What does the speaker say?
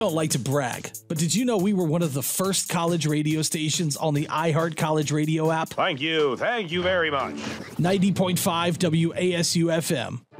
Don't like to brag, but did you know we were one of the first college radio stations on the iHeart College Radio app? Thank you very much. 90.5 WASU FM.